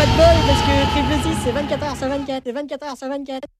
de bol parce que Triple 6 c'est 24 heures sur 24 et 24 heures sur 24.